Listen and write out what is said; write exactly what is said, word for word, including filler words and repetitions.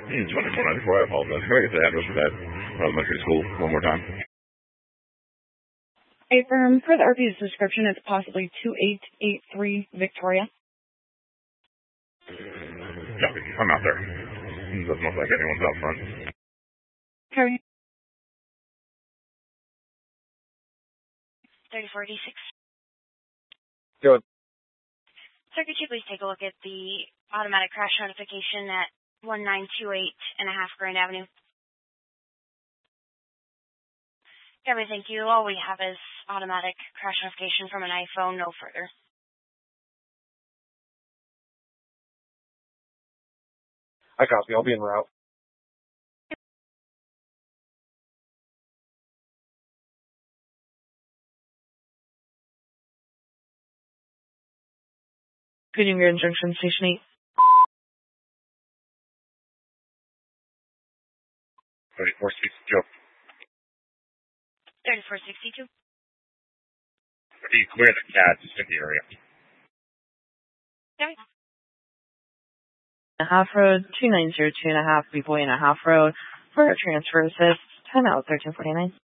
Hmm, twenty-four ninety-four, I apologize. Can I get the address for that elementary school one more time? Hey, firm, for the R P's description, it's possibly two eight eight three Victoria. Copy. I'm out there. Doesn't look like anyone's out front. Carry. thirty-four eighty-six. Good. Sir, could you please take a look at the automatic crash notification at one nine two eight and a half Grand Avenue? Gabby, thank you. All we have is automatic crash notification from an iPhone, no further. I copy. I'll be en route. Good Green Junction, Station eight. thirty-four sixty-two. thirty-four sixty-two. Are you clear the cats in the area? Gabby? A half road, two nine zero two and a half, B boy and a half road, for a transfer assist, ten out thirteen forty-nine.